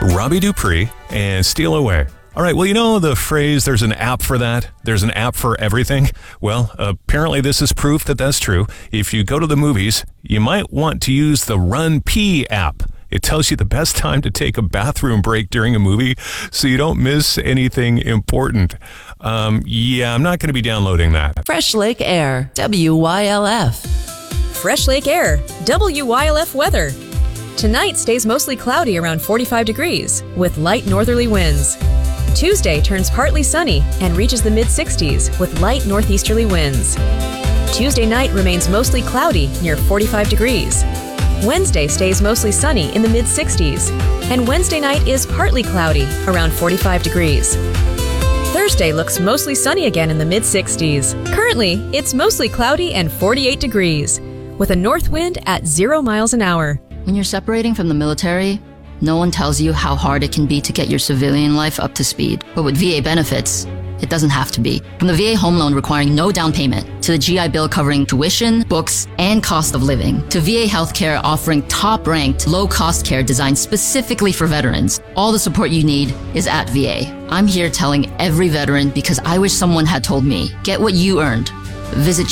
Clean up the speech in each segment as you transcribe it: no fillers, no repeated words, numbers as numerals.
Robbie Dupree and Steal Away. All right, well, you know the phrase, there's an app for that? There's an app for everything? Well, apparently this is proof that that's true. If you go to the movies, you might want to use the Run Pee app. It tells you the best time to take a bathroom break during a movie so you don't miss anything important. I'm not going to be downloading that. Fresh Lake Air, WYLF. Fresh Lake Air, WYLF weather. Tonight stays mostly cloudy around 45 degrees with light northerly winds. Tuesday turns partly sunny and reaches the mid-60s with light northeasterly winds. Tuesday night remains mostly cloudy near 45 degrees. Wednesday stays mostly sunny in the mid-60s, and Wednesday night is partly cloudy around 45 degrees. Thursday looks mostly sunny again in the mid-60s. Currently, it's mostly cloudy and 48 degrees, with a north wind at 0 miles an hour. When you're separating from the military, no one tells you how hard it can be to get your civilian life up to speed. But with VA benefits, it doesn't have to be. From the VA home loan requiring no down payment, to the GI Bill covering tuition, books, and cost of living, to VA healthcare offering top-ranked, low-cost care designed specifically for veterans, all the support you need is at VA. I'm here telling every veteran because I wish someone had told me, get what you earned. Visit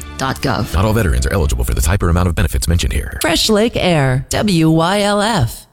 choose.va.gov. Not all veterans are eligible for the type or amount of benefits mentioned here. Fresh Lake Air, WYLF.